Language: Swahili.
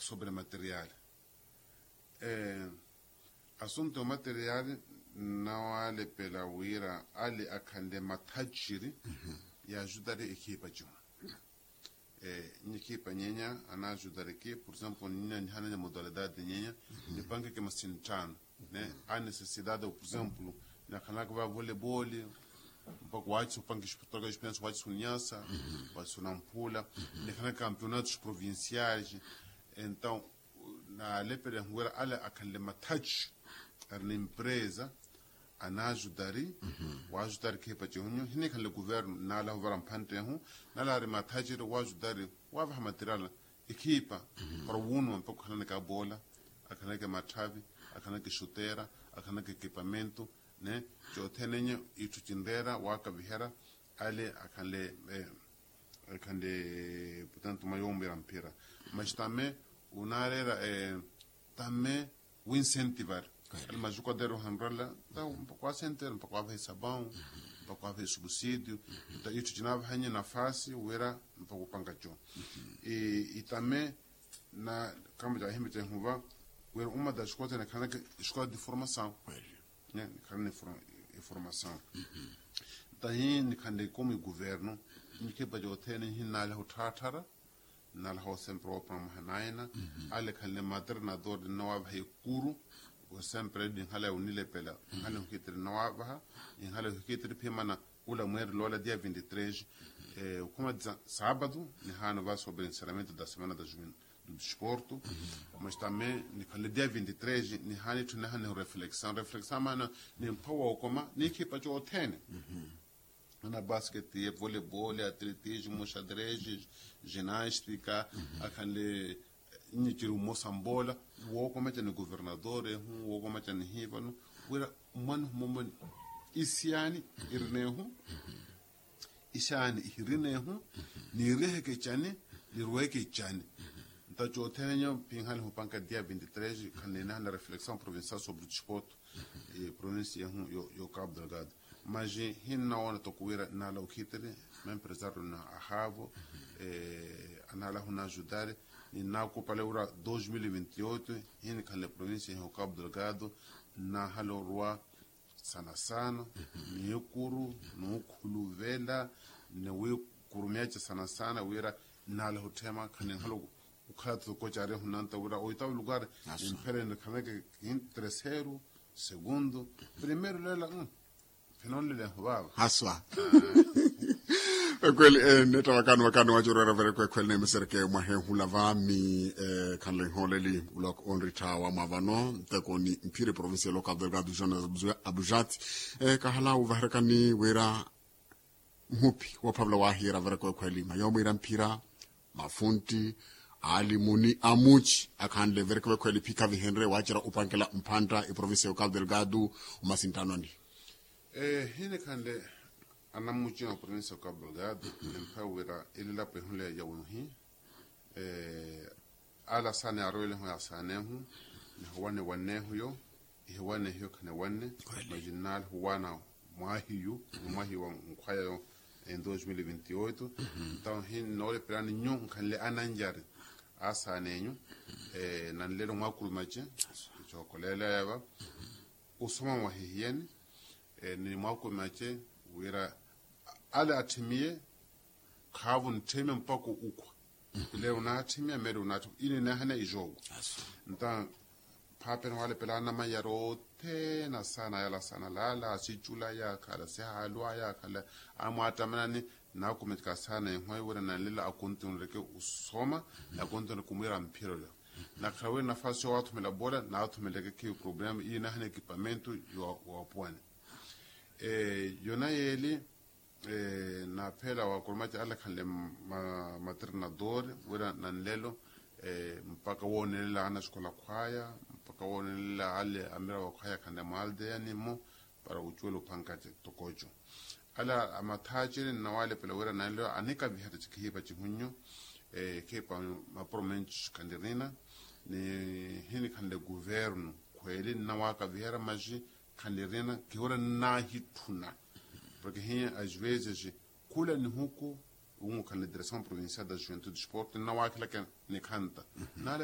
sobre material. Assunto material não ale pela uira ale akande matajiri ya ajudar a equipa de minha equipa nhenha ana ajudar aqui, por exemplo, nhenha nhenha modalidade nhenha de banca que mas tintano, né? Há necessidade, por exemplo, na canal que vai voleibol, um pouco mais o banco esportivo que pensa mais sunhança, mais sunampula, na canal campeonatos provinciais, então na lepere ngora ala akande mataj na empresa ana ajudari wa ajudari ke pa junyo hine kan le governo na la varam pante hu na la re matajiri wa ajudari wa va material equipa para uno um pouco kana ka bola akana ke matavi akana ke chutera akana ke equipamento né jo tenenye itutindera wa ka vihera ale akande portanto mayombe rampira mas também unarera também o incentivar mas o quadro handrala dá pouco center pouco a sabão pouco a subsídio então isso tinha hanya nafasi uera pouco pangacho e também na kama já hemete huva uera uma das coisas na kana escola de formação né kana formação daí ni kande como governo ni que para o ter ni na la hotara na la ho sempre o para mahanaina ale kale materna dor de nawab hay kuru o sempre din hala unile pela hala kitri nawaba in hala kitri pimana ula muer lola dia 23 como sábado ni hano vai sobre o encerramento da semana do desporto mas também ni hala dia 23 ni hani tuna hani reflexão mana ni power como ni equipa de otene na basquete, voleibol, atletismo, xadrez, ginástica, aquele iniciou moçambola, o como é no governador, o como é no Hivano, era moment isiani irnehu, irnehu, ni reheke chane, ni rueke chane. Então, eu tenho pinhal no panca dia 23, canena na reflexão provincial sobre o desporto e província eu Cabo Delgado. Mas hinna wana tokuira na la ukitere ma empresário na ahavo anala huna ajudar e na copa leura 2028 hinna kan le província em Cabo Delgado na halo rua sana ni kuru no kuluvela ne we kurumiacha sana wira na la hotema kan halo ukhato ko jare hunanta wira oitavo lugar em perene kan que terceiro segundo primeiro lela haswa kweli neta wakano wajurara vere kweli ne meserke mwahe hulavami kan le holeli ulok on ritawa mavano tako ni mpire province local delgado zona abujat kahala uvarekani wera mupi wa pabla wahira vere kweli mayomo ira mpira mafunti ali muni amuchi akanle vere kweli pika vihenre wajira upankela mpanda province local delgado umasintanoni hine kande anamuchi na province ya Cabo Delgado empawera ilila pehule ya wonhi ala sane aroile ho asane hu ne wane wanehu yo wane hiyo kana wane marginal wana mwahiyu mwahiwa nkwaya en 2028 então hin nole plan nyon kan le ananjare asane nyu nan le ngakul mache chokolele yaba usoma wahiyeni ni mwako mache wira ala atimie khavun temen pako ukwa ile una atimie mere una ile na hana ijogo nta papen wale pelana mayaro te na sana yala sana lala sichula ya kala se halwa ya kala amata manani na kumetka sana ngoi wira na lila akontun reke usoma akontun kumira mpiro na kawe nafasi watu mela bola na watu meleke ki problem ina hana equipamento yo pwane yona yeli na pela wa kurmati ala kale maternador wera nanlelo mpaka wone la ana skola kwaya mpaka wone la ale amira wa kwaya kanda malde yani mo para uchulo pankate tokojo ala amatajiri na wale pela wera nanlelo anika bihata chikihiba chihunyo kepa mapromench kandirina ni hini kande governo kweli na waka bihara maji kandirina kiora na hituna porque às vezes kula ni huku kan direção provincial da juventude de esporte não há aquela que ne canta na